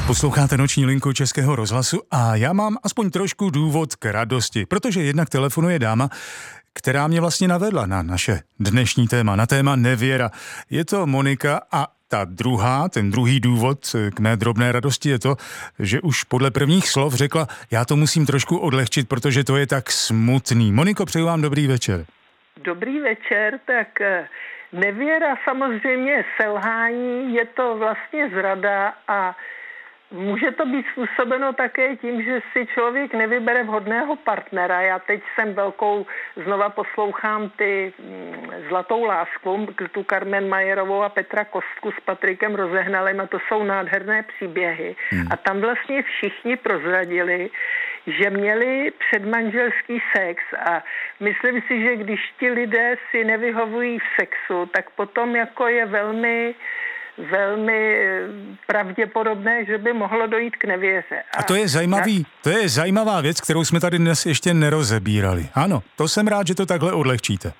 Posloucháte Noční linku Českého rozhlasu a já mám aspoň trošku důvod k radosti, protože jednak telefonuje dáma, která mě vlastně navedla na naše dnešní téma, na téma nevěra. Je to Monika a ten druhý důvod k mé drobné radosti je to, že už podle prvních slov řekla, já to musím trošku odlehčit, protože to je tak smutný. Moniko, přeju vám dobrý večer. Dobrý večer, tak nevěra samozřejmě je selhání, je to vlastně zrada a může to být způsobeno také tím, že si člověk nevybere vhodného partnera. Já teď znova poslouchám ty Zlatou lásku, tu Carmen Majerovou a Petra Kostku s Patrikem Rozehnalem a to jsou nádherné příběhy. A tam vlastně všichni prozradili, že měli předmanželský sex a myslím si, že když ti lidé si nevyhovují v sexu, tak potom jako je velmi pravděpodobné, že by mohlo dojít k nevěře. A to je zajímavá věc, kterou jsme tady dnes ještě nerozebírali. Ano, to jsem rád, že to takhle odlehčíte.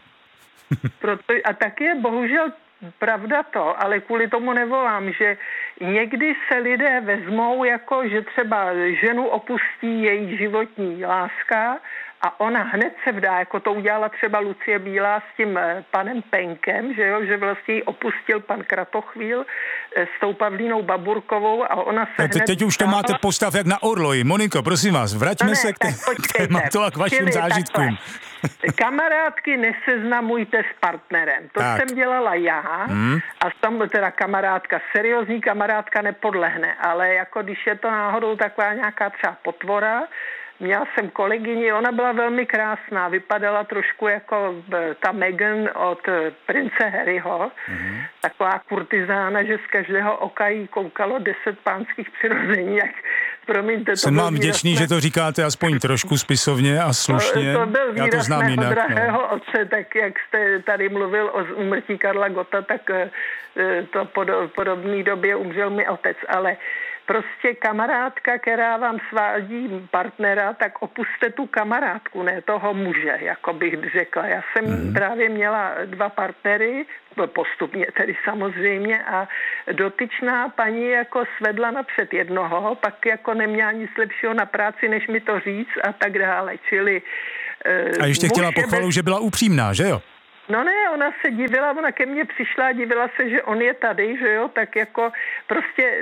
A tak je bohužel pravda to, ale kvůli tomu nevolám, že někdy se lidé vezmou jako, že třeba ženu opustí její životní láska a ona hned se vdá, jako to udělala třeba Lucie Bílá s tím panem Penkem, že vlastně ji opustil pan Kratochvíl s tou Pavlínou Baburkovou a ona se hned teď už to máte postav jak na orloji. Moniko, prosím vás, vraťme se k tématu a k vašim zážitkům. Kamarádky neseznamujte s partnerem. To jsem dělala já a tam teda seriózní kamarádka nepodlehne, ale jako když je to náhodou taková nějaká třeba potvora. Měla jsem kolegyni, ona byla velmi krásná, vypadala trošku jako ta Meghan od prince Harryho, taková kurtizána, že z každého oka jí koukalo 10 pánských přirození, jak promiňte. Jsem vám vděčný, že to říkáte aspoň trošku spisovně a slušně. To byl já to znám jinak. Drahého otce, tak jak jste tady mluvil o úmrtí Karla Gotta, tak to v podobné době umřel mi otec, ale prostě kamarádka, která vám svádí partnera, tak opuste tu kamarádku, ne toho muže, jako bych řekla. Já jsem právě měla 2 partnery, postupně tedy samozřejmě, a dotyčná paní jako svedla napřed jednoho, pak jako neměla nic lepšího na práci, než mi to říct a tak dále. Čili a ještě chtěla pochvalu, že byla upřímná, že jo? No ne, ona se divila, ona ke mně přišla a divila se, že on je tady, že jo, tak jako prostě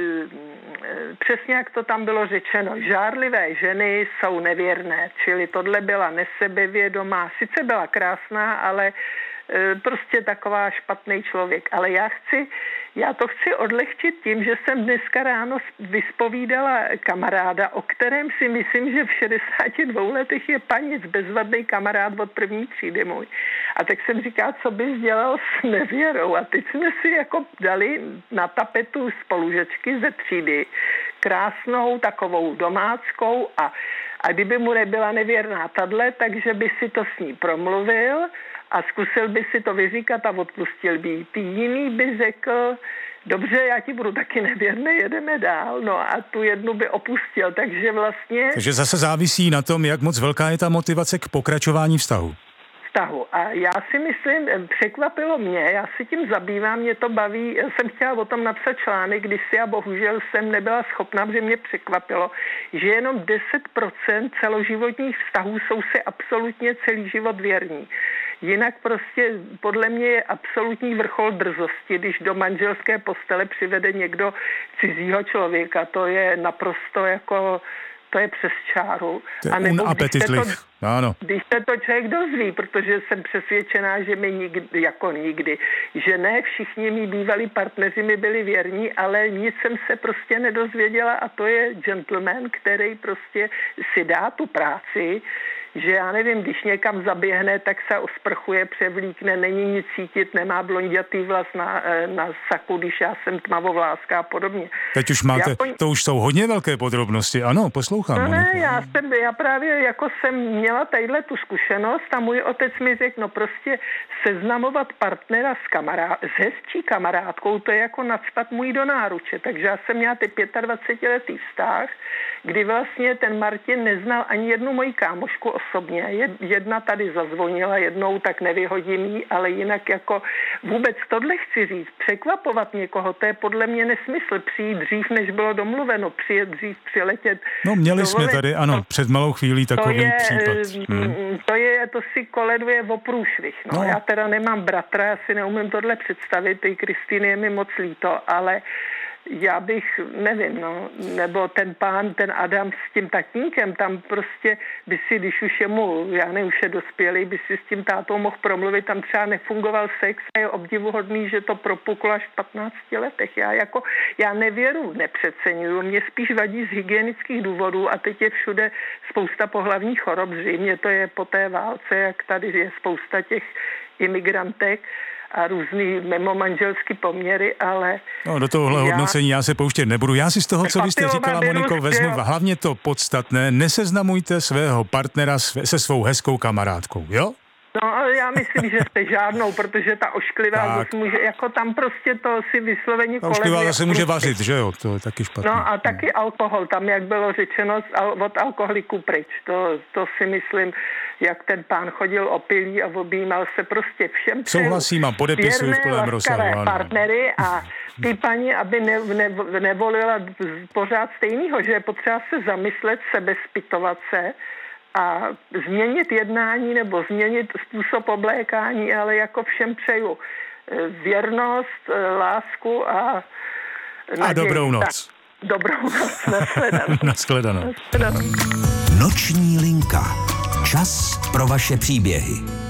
přesně jak to tam bylo řečeno, žárlivé ženy jsou nevěrné, čili tohle byla nesebevědomá, sice byla krásná, ale prostě taková špatný člověk. Ale já to chci odlehčit tím, že jsem dneska ráno vyspovídala kamaráda, o kterém si myslím, že v 62 letech je panic, bezvadný kamarád od první třídy můj. A tak jsem říkala, co bys dělal s nevěrou. A teď jsme si jako dali na tapetu spolužečky ze třídy, krásnou takovou domáckou a kdyby mu nebyla nevěrná tadle, takže by si to s ní promluvil a zkusil by si to vyříkat a odpustil by jí. Ty jiný by řekl, dobře, já ti budu taky nevěrný, jedeme dál. No a tu jednu by opustil, takže vlastně... Takže zase závisí na tom, jak moc velká je ta motivace k pokračování vztahu. A já si myslím, překvapilo mě, já si tím zabývám, mě to baví, já jsem chtěla o tom napsat článek kdysi a bohužel jsem nebyla schopná, protože mě překvapilo, že jenom 10% celoživotních vztahů jsou si absolutně celý život věrní. Jinak prostě podle mě je absolutní vrchol drzosti, když do manželské postele přivede někdo cizího člověka, to je naprosto jako... To je přes čáru. A nebo když se to člověk dozví, protože jsem přesvědčená, že mi nikdy, že ne všichni mý bývalí partneři mi byli věrní, ale nic jsem se prostě nedozvěděla a to je gentleman, který prostě si dá tu práci, že já nevím, když někam zaběhne, tak se osprchuje, převlíkne, není nic cítit, nemá blondětý vlas na saku, když já jsem tmavovláská a podobně. Teď už máte, to už jsou hodně velké podrobnosti, ano, poslouchám. No ne, já právě jako jsem měla tadyhle tu zkušenost a můj otec mi řekl, no prostě seznamovat partnera s hezčí kamarádkou, to je jako nacpat můj do náruče, takže já jsem měla ty 25letý vztah, kdy vlastně ten Martin neznal ani jednu moji kámošku, osobně. Jedna tady zazvonila jednou, tak nevyhodím jí, ale jinak jako vůbec tohle chci říct. Překvapovat někoho, to je podle mě nesmysl. Přijít dřív, než bylo domluveno, přijet dřív, přiletět. No měli jsme tady, ano, před malou chvílí takový případ. To si koleduje o průšvih. No. Já teda nemám bratra, já si neumím tohle představit, i Kristýny je mi moc líto, ale já bych, nevím, no, nebo ten pán, ten Adam s tím tatínkem, tam prostě by si, když už je mu, já nevím, už je dospělý, by si s tím tátou mohl promluvit, tam třeba nefungoval sex a je obdivuhodný, že to propuklo až v 15 letech. Já nevěru, nepřeceňuju, mě spíš vadí z hygienických důvodů a teď je všude spousta pohlavních chorob, zřejmě to je po té válce, jak tady je spousta těch imigrantek a různý mimomanželský poměry, ale... No, do tohohle hodnocení já se pouštět nebudu. Já si z toho, co vy jste říkala, Moniko, vezmu hlavně to podstatné. Neseznamujte svého partnera se svou hezkou kamarádkou, jo? No, ale já myslím, že jste žádnou, protože ta ošklivá zase může, jako tam prostě to si vysloveně koleduje. Ošklivá zase může vařit, že jo? To je taky špatné. No a taky alkohol, tam jak bylo řečeno, od alkoholiku pryč. To si myslím, jak ten pán chodil opilý a objímal se prostě všem. Souhlasím a podepisuju v plném rozsahu. Partnery a ty paní, aby nevolila pořád stejného, že je potřeba se zamyslet, sebezpytovat se, a změnit jednání nebo změnit způsob oblékání, ale jako všem přeju věrnost, lásku a naději. A dobrou noc. Tak, dobrou noc. Nashledanou. Nashledanou. Noční linka. Čas pro vaše příběhy.